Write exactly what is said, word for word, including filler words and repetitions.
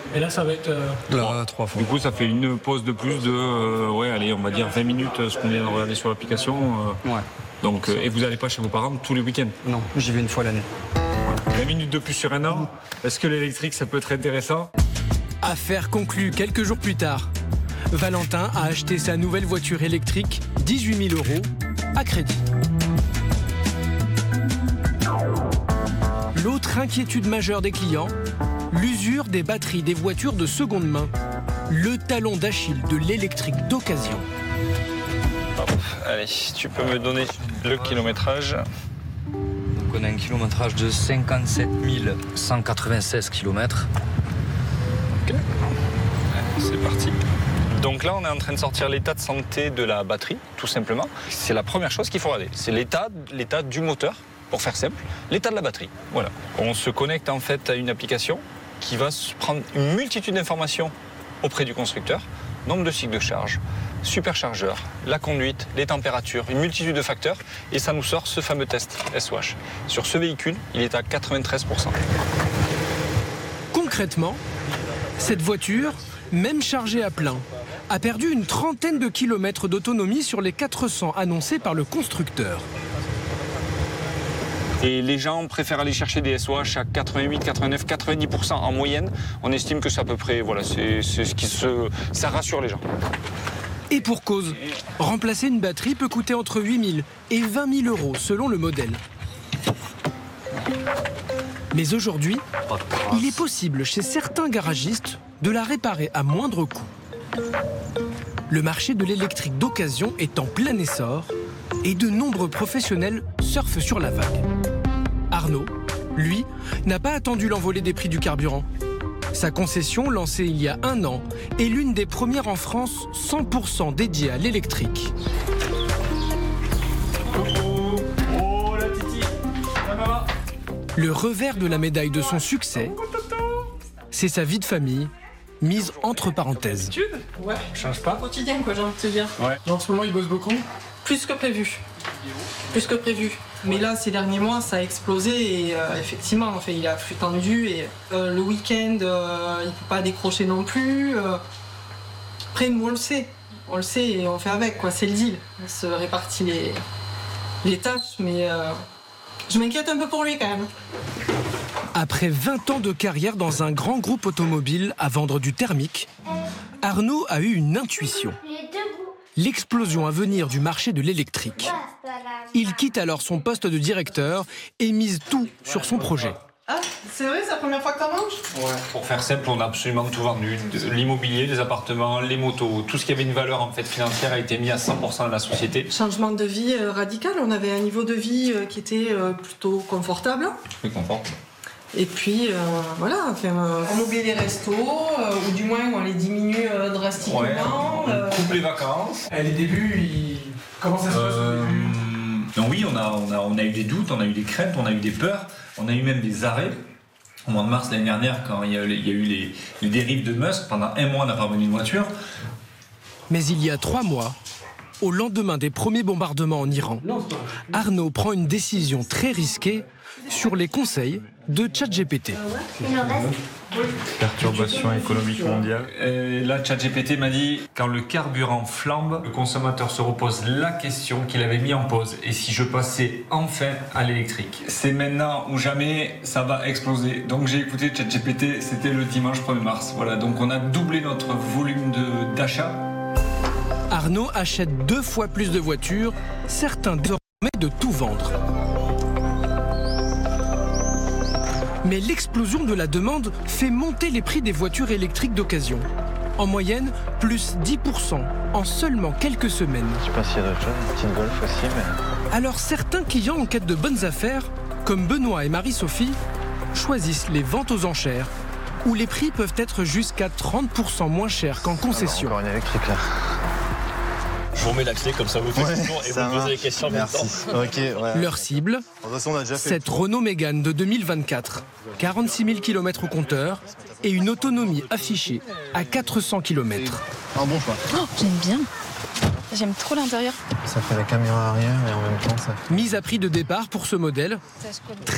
Et là, ça va être... Euh... Là, trois fois. Du coup, ça fait une pause de plus de, euh, ouais, allez, on va dire vingt minutes, ce qu'on vient de regarder sur l'application. Euh, ouais. Donc, euh, et vous n'allez pas chez vos parents tous les week-ends? Non, j'y vais une fois l'année. vingt minutes de plus sur un an, est-ce que l'électrique, ça peut être intéressant? Affaire conclue quelques jours plus tard. Valentin a acheté sa nouvelle voiture électrique, dix-huit mille euros, à crédit. L'autre inquiétude majeure des clients, l'usure des batteries des voitures de seconde main. Le talon d'Achille de l'électrique d'occasion. Hop, allez, tu peux me donner le kilométrage. Donc on a un kilométrage de cinquante-sept mille cent quatre-vingt-seize kilomètres. Ok, allez, c'est parti. Donc là, on est en train de sortir l'état de santé de la batterie, tout simplement. C'est la première chose qu'il faut regarder. C'est l'état, l'état du moteur, pour faire simple, l'état de la batterie. Voilà. On se connecte en fait à une application qui va prendre une multitude d'informations auprès du constructeur. Nombre de cycles de charge, superchargeur, la conduite, les températures, une multitude de facteurs. Et ça nous sort ce fameux test S O H. Sur ce véhicule, il est à quatre-vingt-treize pour cent. Concrètement, cette voiture, même chargée à plein, a perdu une trentaine de kilomètres d'autonomie sur les quatre cents annoncés par le constructeur. Et les gens préfèrent aller chercher des S O H à quatre-vingt-huit, quatre-vingt-neuf, quatre-vingt-dix pour cent en moyenne. On estime que c'est à peu près, voilà, c'est ce qui se, ça rassure les gens. Et pour cause, remplacer une batterie peut coûter entre huit mille et vingt mille euros selon le modèle. Mais aujourd'hui, il est possible chez certains garagistes de la réparer à moindre coût. Le marché de l'électrique d'occasion est en plein essor et de nombreux professionnels surfent sur la vague. Arnaud, lui, n'a pas attendu l'envolée des prix du carburant. Sa concession, lancée il y a un an, est l'une des premières en France cent pour cent dédiée à l'électrique. Oh, oh, la titi, la maman. Le revers de la médaille de son succès, c'est sa vie de famille, mise entre parenthèses. Ouais, change pas. Quotidien, quoi, j'ai envie de te dire. Ouais. En ce moment, il bosse beaucoup. Plus que prévu. Plus que prévu. Mais là, ces derniers mois, ça a explosé et euh, effectivement, en fait, il est à flux tendu et euh, le week-end, euh, il ne peut pas décrocher non plus. Euh... Après, nous, on le sait. On le sait et on fait avec, quoi. C'est le deal. On se répartit les, les tâches, mais euh... je m'inquiète un peu pour lui, quand même. Après vingt ans de carrière dans un grand groupe automobile à vendre du thermique, Arnaud a eu une intuition. L'explosion à venir du marché de l'électrique. Il quitte alors son poste de directeur et mise tout sur son projet. Ah, c'est vrai, c'est la première fois que t'en manges ? Ouais. Pour faire simple, on a absolument tout vendu. L'immobilier, les appartements, les motos, tout ce qui avait une valeur en fait financière a été mis à cent pour cent de la société. Changement de vie euh, radical, on avait un niveau de vie euh, qui était euh, plutôt confortable. Plus confort. Et puis, euh, voilà, enfin, euh, on oublie les restos, euh, ou du moins on les diminue euh, drastiquement. Ouais, on euh... coupe les vacances. Et les débuts, ils... comment ça se passe Euh, au début? non, oui, on a, on, a, on a eu des doutes, on a eu des craintes, on a eu des peurs, on a eu même des arrêts. Au mois de mars l'année dernière, quand il y a, il y a eu les, les dérives de Musk, pendant un mois on n'a pas revenu une voiture. Mais il y a trois mois, au lendemain des premiers bombardements en Iran, Arnaud prend une décision très risquée sur les conseils de ChatGPT. Perturbation économique mondiale. Et là, ChatGPT m'a dit, quand le carburant flambe, le consommateur se repose la question qu'il avait mis en pause. Et si je passais enfin à l'électrique? C'est maintenant ou jamais, ça va exploser. Donc j'ai écouté ChatGPT, c'était le dimanche premier mars. Voilà, donc on a doublé notre volume de, d'achat. Arnaud achète deux fois plus de voitures, certains désormais de tout vendre. Mais l'explosion de la demande fait monter les prix des voitures électriques d'occasion. En moyenne, plus dix pour cent en seulement quelques semaines. Je sais pas s'il y a d'autres choses, une petite Golf aussi, mais... Alors certains clients en quête de bonnes affaires, comme Benoît et Marie-Sophie, choisissent les ventes aux enchères, où les prix peuvent être jusqu'à trente pour cent moins chers qu'en concession. Alors, encore une électrique là. Je vous remets la clé, comme ça vous faites Ouais, le tour et vous ça me posez marche. les questions en même Merci. temps. Ok, ouais. Leur cible, De toute façon, on a déjà fait cette Renault Mégane de deux mille vingt-quatre, quarante-six mille kilomètres au compteur et une autonomie affichée à quatre cents kilomètres. un bon choix. Oh, j'aime bien. J'aime trop l'intérieur. Ça fait la caméra arrière et en même temps ça... Mise à prix de départ pour ce modèle,